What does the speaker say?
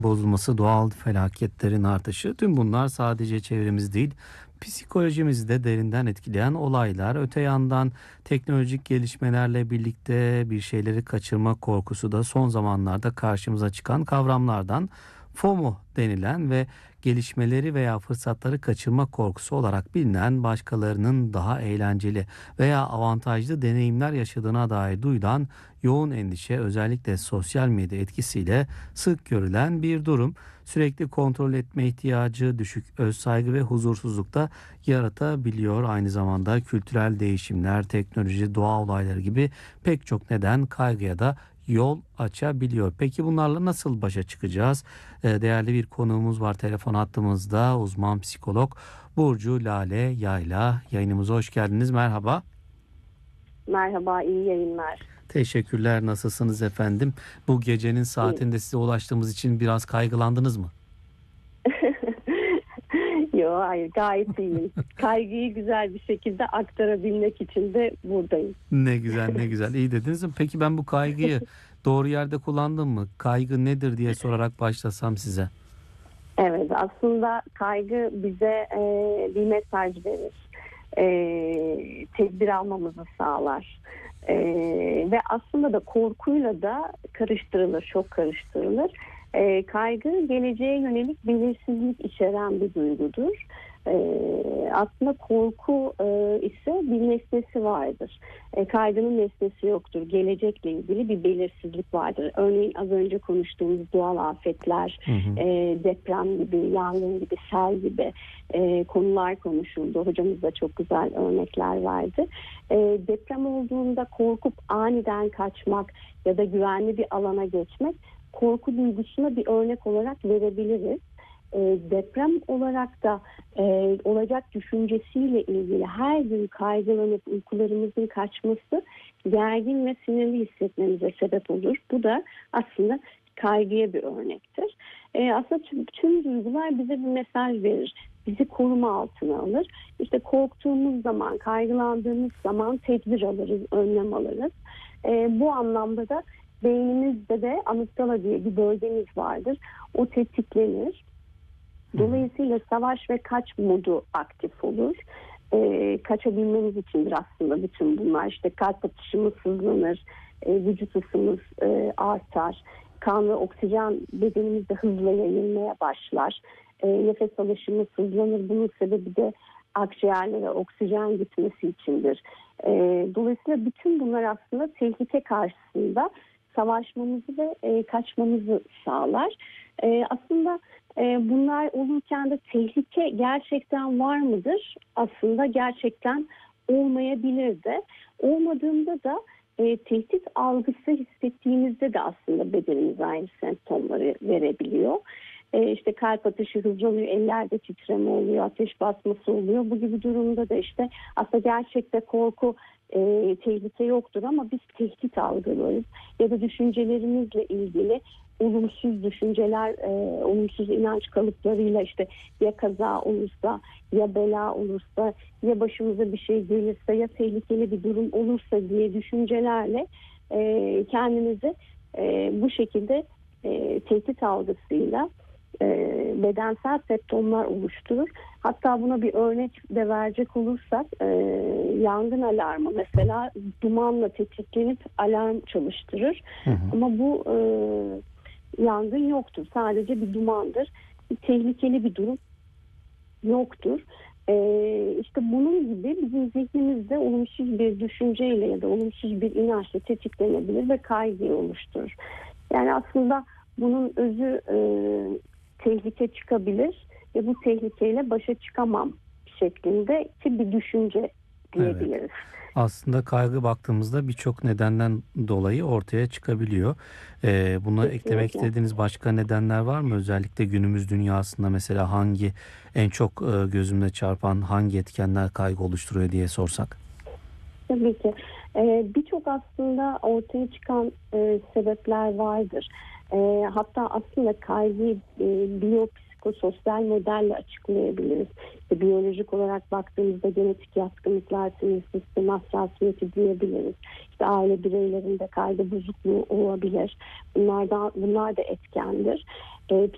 bozulması, doğal felaketlerin artışı, tüm bunlar sadece çevremiz değil, psikolojimizi de derinden etkileyen olaylar. Öte yandan teknolojik gelişmelerle birlikte bir şeyleri kaçırma korkusu da son zamanlarda karşımıza çıkan kavramlardan. FOMO denilen ve gelişmeleri veya fırsatları kaçırma korkusu olarak bilinen, başkalarının daha eğlenceli veya avantajlı deneyimler yaşadığına dair duyulan yoğun endişe, özellikle sosyal medya etkisiyle sık görülen bir durum. Sürekli kontrol etme ihtiyacı, düşük özsaygı ve huzursuzluk da yaratabiliyor. Aynı zamanda kültürel değişimler, teknoloji, doğa olayları gibi pek çok neden kaygıya da yol açabiliyor. Peki bunlarla nasıl başa çıkacağız? Değerli bir konuğumuz var telefon hattımızda, uzman psikolog Burcu Lale Yayla. Yayınımıza hoş geldiniz. Merhaba. Merhaba, iyi yayınlar. Teşekkürler. Nasılsınız efendim? Bu gecenin İyi. saatinde size ulaştığımız için biraz kaygılandınız mı? Yo, hayır, gayet iyiyim. Kaygıyı güzel bir şekilde aktarabilmek için de buradayım. Ne güzel, ne güzel. İyi dediniz mi? Peki ben bu kaygıyı doğru yerde kullandım mı? Kaygı nedir diye sorarak başlasam size. Evet, aslında kaygı bize bir mesaj verir. Tedbir almamızı sağlar. Ve aslında da korkuyla da karıştırılır, çok karıştırılır. Kaygı geleceğe yönelik belirsizlik içeren bir duygudur. Aslında korku ise bir nesnesi vardır. Kaygının nesnesi yoktur. Gelecekle ilgili bir belirsizlik vardır. Örneğin az önce konuştuğumuz doğal afetler, Hı hı. deprem gibi, yangın gibi, sel gibi konular konuşuldu. Hocamız da çok güzel örnekler verdi. Deprem olduğunda korkup aniden kaçmak ya da güvenli bir alana geçmek korku duygusuna bir örnek olarak verebiliriz. Deprem olarak da olacak düşüncesiyle ilgili her gün kaygılanıp uykularımızın kaçması gergin ve sinirli hissetmemize sebep olur. Bu da aslında kaygıya bir örnektir. Aslında tüm duygular bize bir mesaj verir. Bizi koruma altına alır. İşte korktuğumuz zaman, kaygılandığımız zaman tedbir alırız, önlem alırız. Bu anlamda da beynimizde de amigdala diye bir bölgemiz vardır. O tetiklenir. Dolayısıyla savaş ve kaç modu aktif olur. Kaçabilmemiz içindir aslında bütün bunlar. İşte kalp atışımız hızlanır, vücut ısımız artar, kan ve oksijen bedenimizde hızla yayılmaya başlar. Nefes alışımız hızlanır. Bunun sebebi de akciğerlere oksijen gitmesi içindir. Dolayısıyla bütün bunlar aslında tehlike karşısında savaşmamızı ve kaçmamızı sağlar. Aslında bunlar olurken de tehlike gerçekten var mıdır? Aslında gerçekten olmayabilir de. Olmadığında da tehdit algısı hissettiğimizde de aslında bedenimiz aynı semptomları verebiliyor. İşte kalp atışı hızlanıyor, ellerde titreme oluyor, ateş basması oluyor. Bu gibi durumda da işte aslında gerçekte korku, tehlike yoktur ama biz tehdit algılıyoruz. Ya da düşüncelerimizle ilgili olumsuz düşünceler, olumsuz inanç kalıplarıyla işte ya kaza olursa, ya bela olursa, ya başımıza bir şey gelirse, ya tehlikeli bir durum olursa diye düşüncelerle kendimizi bu şekilde tehdit algısıyla bedensel semptomlar oluşturur. Hatta buna bir örnek de verecek olursak yangın alarmı mesela dumanla tetiklenip alarm çalıştırır. Hı hı. Ama bu yangın yoktur. Sadece bir dumandır. Tehlikeli bir durum yoktur. İşte bunun gibi bizim zihnimizde olumsuz bir düşünceyle ya da olumsuz bir inançla tetiklenebilir ve kaygıyı oluşturur. Yani aslında bunun özü tehlike çıkabilir ve bu tehlikeyle başa çıkamam şeklindeki bir düşünce Evet. diyebiliriz. Aslında kaygı baktığımızda birçok nedenden dolayı ortaya çıkabiliyor. Buna eklemek Kesinlikle. istediğiniz başka nedenler var mı? Özellikle günümüz dünyasında mesela en çok gözümde çarpan hangi etkenler kaygı oluşturuyor diye sorsak? Tabii ki. Birçok aslında ortaya çıkan sebepler vardır. Hatta aslında kaygıyı biyopsikososyal modelle açıklayabiliriz. İşte biyolojik olarak baktığımızda genetik yatkınlıklar, sinir sistemi hassasiyeti diyebiliriz. İşte aile bireylerinde kaygı bozukluğu olabilir. Bunlar da etkendir.